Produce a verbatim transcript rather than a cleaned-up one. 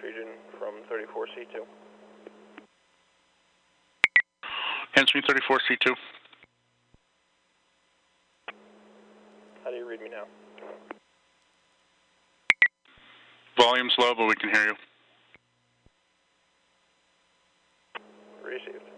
region from thirty-four C two. Answering thirty-four C two. How do you read me now? Volume's low, but we can hear you. Received.